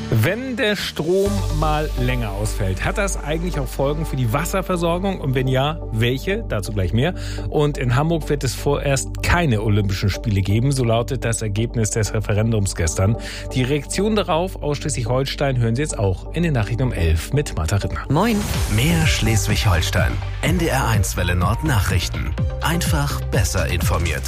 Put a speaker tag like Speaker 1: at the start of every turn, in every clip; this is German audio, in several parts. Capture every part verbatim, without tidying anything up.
Speaker 1: Wenn der Strom mal länger ausfällt, hat das eigentlich auch Folgen für die Wasserversorgung? Und wenn ja, welche? Dazu gleich mehr. Und in Hamburg wird es vorerst keine Olympischen Spiele geben, so lautet das Ergebnis des Referendums gestern. Die Reaktion darauf aus Schleswig-Holstein hören Sie jetzt auch in den Nachrichten um elf mit Martha Rittner.
Speaker 2: Moin. Mehr Schleswig-Holstein. N D R eins Welle Nord Nachrichten. Einfach besser informiert.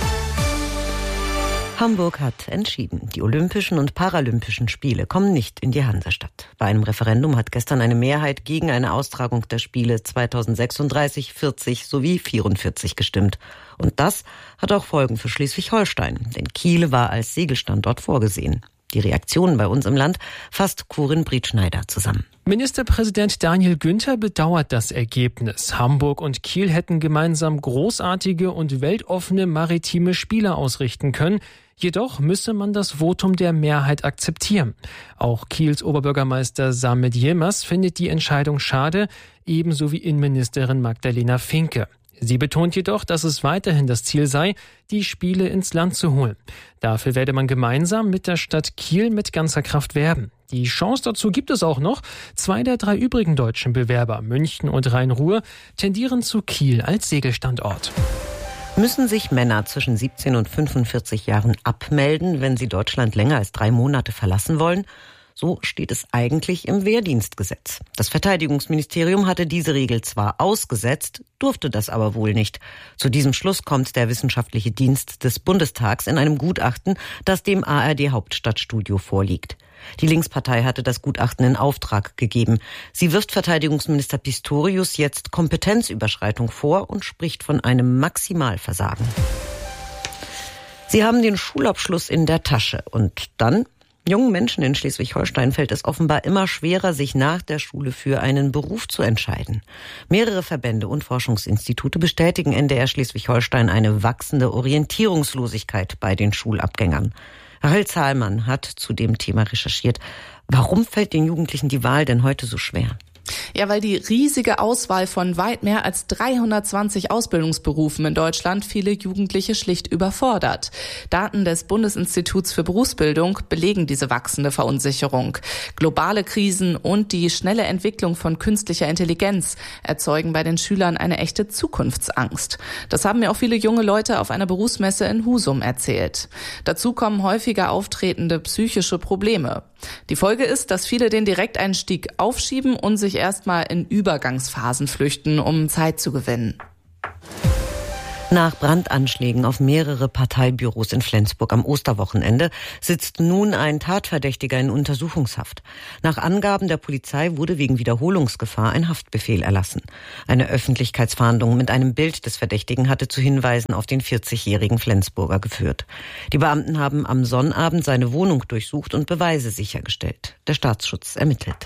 Speaker 3: Hamburg hat entschieden, die Olympischen und Paralympischen Spiele kommen nicht in die Hansestadt. Bei einem Referendum hat gestern eine Mehrheit gegen eine Austragung der Spiele zweitausendsechsunddreißig, vierzig sowie vierundvierzig gestimmt. Und das hat auch Folgen für Schleswig-Holstein, denn Kiel war als Segelstandort vorgesehen. Die Reaktionen bei uns im Land fasst Corinne Brietschneider zusammen.
Speaker 4: Ministerpräsident Daniel Günther bedauert das Ergebnis. Hamburg und Kiel hätten gemeinsam großartige und weltoffene maritime Spiele ausrichten können. Jedoch müsse man das Votum der Mehrheit akzeptieren. Auch Kiels Oberbürgermeister Samet Yilmaz findet die Entscheidung schade, ebenso wie Innenministerin Magdalena Finke. Sie betont jedoch, dass es weiterhin das Ziel sei, die Spiele ins Land zu holen. Dafür werde man gemeinsam mit der Stadt Kiel mit ganzer Kraft werben. Die Chance dazu gibt es auch noch. Zwei der drei übrigen deutschen Bewerber, München und Rhein-Ruhr, tendieren zu Kiel als Segelstandort.
Speaker 3: Müssen sich Männer zwischen siebzehn und fünfundvierzig Jahren abmelden, wenn sie Deutschland länger als drei Monate verlassen wollen? So steht es eigentlich im Wehrdienstgesetz. Das Verteidigungsministerium hatte diese Regel zwar ausgesetzt, durfte das aber wohl nicht. Zu diesem Schluss kommt der Wissenschaftliche Dienst des Bundestags in einem Gutachten, das dem A R D Hauptstadtstudio vorliegt. Die Linkspartei hatte das Gutachten in Auftrag gegeben. Sie wirft Verteidigungsminister Pistorius jetzt Kompetenzüberschreitung vor und spricht von einem Maximalversagen. Sie haben den Schulabschluss in der Tasche und dann? Jungen Menschen in Schleswig-Holstein fällt es offenbar immer schwerer, sich nach der Schule für einen Beruf zu entscheiden. Mehrere Verbände und Forschungsinstitute bestätigen N D R Schleswig-Holstein eine wachsende Orientierungslosigkeit bei den Schulabgängern. Rahel Zahlmann hat zu dem Thema recherchiert. Warum fällt den Jugendlichen die Wahl denn heute so schwer?
Speaker 5: Ja, weil die riesige Auswahl von weit mehr als dreihundertzwanzig Ausbildungsberufen in Deutschland viele Jugendliche schlicht überfordert. Daten des Bundesinstituts für Berufsbildung belegen diese wachsende Verunsicherung. Globale Krisen und die schnelle Entwicklung von künstlicher Intelligenz erzeugen bei den Schülern eine echte Zukunftsangst. Das haben mir auch viele junge Leute auf einer Berufsmesse in Husum erzählt. Dazu kommen häufiger auftretende psychische Probleme. Die Folge ist, dass viele den Direkteinstieg aufschieben und sich erstmal in Übergangsphasen flüchten, um Zeit zu gewinnen.
Speaker 3: Nach Brandanschlägen auf mehrere Parteibüros in Flensburg am Osterwochenende sitzt nun ein Tatverdächtiger in Untersuchungshaft. Nach Angaben der Polizei wurde wegen Wiederholungsgefahr ein Haftbefehl erlassen. Eine Öffentlichkeitsfahndung mit einem Bild des Verdächtigen hatte zu Hinweisen auf den vierzigjährigen Flensburger geführt. Die Beamten haben am Sonnabend seine Wohnung durchsucht und Beweise sichergestellt. Der Staatsschutz ermittelt.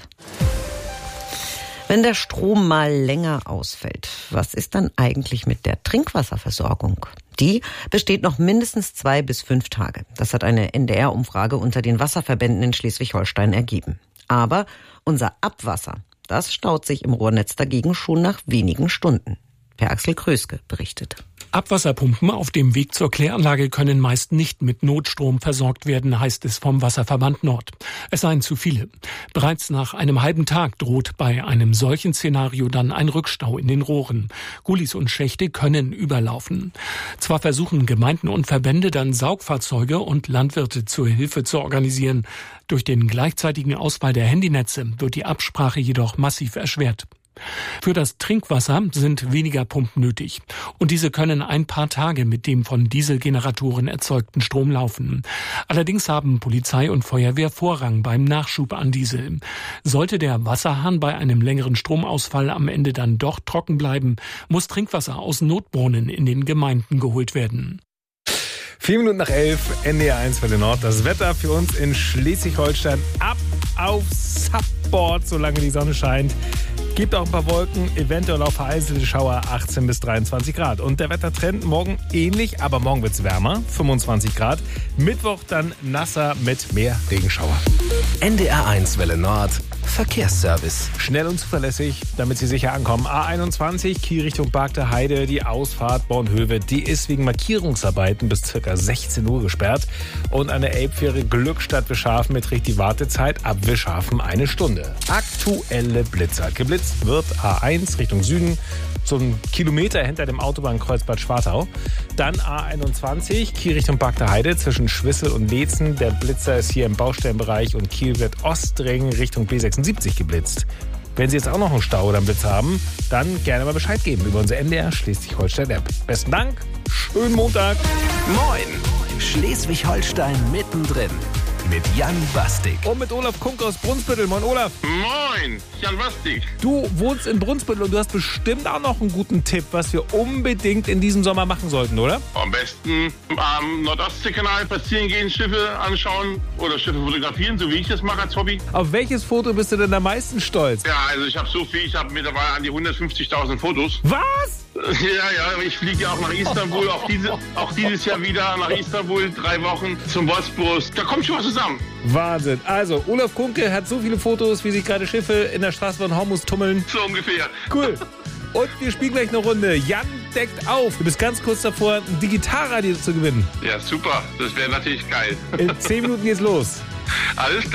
Speaker 3: Wenn der Strom mal länger ausfällt, was ist dann eigentlich mit der Trinkwasserversorgung? Die besteht noch mindestens zwei bis fünf Tage. Das hat eine N D R-Umfrage unter den Wasserverbänden in Schleswig-Holstein ergeben. Aber unser Abwasser, das staut sich im Rohrnetz dagegen schon nach wenigen Stunden. Per Axel Kröske berichtet.
Speaker 6: Abwasserpumpen auf dem Weg zur Kläranlage können meist nicht mit Notstrom versorgt werden, heißt es vom Wasserverband Nord. Es seien zu viele. Bereits nach einem halben Tag droht bei einem solchen Szenario dann ein Rückstau in den Rohren. Gullis und Schächte können überlaufen. Zwar versuchen Gemeinden und Verbände dann Saugfahrzeuge und Landwirte zur Hilfe zu organisieren. Durch den gleichzeitigen Ausfall der Handynetze wird die Absprache jedoch massiv erschwert. Für das Trinkwasser sind weniger Pumpen nötig. Und diese können ein paar Tage mit dem von Dieselgeneratoren erzeugten Strom laufen. Allerdings haben Polizei und Feuerwehr Vorrang beim Nachschub an Diesel. Sollte der Wasserhahn bei einem längeren Stromausfall am Ende dann doch trocken bleiben, muss Trinkwasser aus Notbrunnen in den Gemeinden geholt werden.
Speaker 1: Vier Minuten nach elf, N D R eins Welle Nord. Das Wetter für uns in Schleswig-Holstein ab aufs Subboard, solange die Sonne scheint. Gibt auch ein paar Wolken, eventuell auch vereinzelte Schauer, achtzehn bis dreiundzwanzig Grad. Und der Wettertrend morgen ähnlich, aber morgen wird's wärmer, fünfundzwanzig Grad. Mittwoch dann nasser mit mehr Regenschauer.
Speaker 2: N D R eins Welle Nord Verkehrsservice.
Speaker 1: Schnell und zuverlässig, damit Sie sicher ankommen. A einundzwanzig, Kiel Richtung Bargter Heide, die Ausfahrt Bornhöhe, die ist wegen Markierungsarbeiten bis ca. sechzehn Uhr gesperrt. Und an der Elbfähre Glückstadt Wischhafen beträgt die Wartezeit ab Wischhafen eine Stunde. Aktuelle Blitzer. Geblitzt wird A eins Richtung Süden, so einen Kilometer hinter dem Autobahnkreuz Bad Schwartau. Dann A einundzwanzig, Kiel Richtung Bargter Heide zwischen Schwissel und Leetzen. Der Blitzer ist hier im Baustellenbereich und Kiel wird Ostring Richtung B sechsundsiebzig geblitzt. Wenn Sie jetzt auch noch einen Stau oder einen Blitz haben, dann gerne mal Bescheid geben über unsere N D R Schleswig-Holstein-App. Besten Dank, schönen Montag.
Speaker 2: Moin, Schleswig-Holstein mittendrin. Mit Jan Bastik.
Speaker 1: Und mit Olaf Kunk aus Brunsbüttel. Moin Olaf.
Speaker 7: Moin, Jan Bastik.
Speaker 1: Du wohnst in Brunsbüttel und du hast bestimmt auch noch einen guten Tipp, was wir unbedingt in diesem Sommer machen sollten, oder?
Speaker 7: Am besten am Nordostseekanal spazieren gehen, Schiffe anschauen oder Schiffe fotografieren, so wie ich das mache als Hobby.
Speaker 1: Auf welches Foto bist du denn am meisten stolz?
Speaker 7: Ja, also ich habe so viel, ich habe mittlerweile an die hundertfünfzigtausend Fotos.
Speaker 1: Was?
Speaker 7: Ja, ja, ich fliege ja auch nach Istanbul, auch, diese, auch dieses Jahr wieder nach Istanbul, drei Wochen zum Bosporus. Da kommt schon was zusammen.
Speaker 1: Wahnsinn. Also, Olaf Kunke hat so viele Fotos, wie sich gerade Schiffe in der Straße von Hormuz tummeln.
Speaker 7: So ungefähr.
Speaker 1: Cool. Und wir spielen gleich eine Runde. Jan deckt auf. Du bist ganz kurz davor, ein Digitalradio zu gewinnen.
Speaker 7: Ja, super. Das wäre natürlich geil.
Speaker 1: In zehn Minuten geht's los.
Speaker 7: Alles klar.